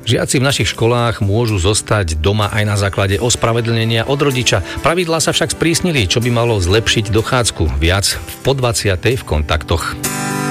Žiaci v našich školách môžu zostať doma aj na základe ospravedlnenia od rodiča. Pravidlá sa však sprísnili, čo by malo zlepšiť dochádzku. Viac v po 20. v Kontaktoch.